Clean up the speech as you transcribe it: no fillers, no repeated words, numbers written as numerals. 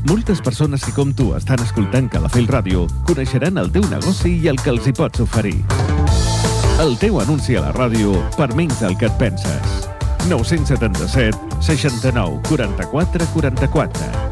Moltes persones que com tu estan escoltant Calafell Ràdio coneixeran el teu negoci i el que els hi pots oferir. El teu anunci a la ràdio per menys del que et penses. 977 69 44 44.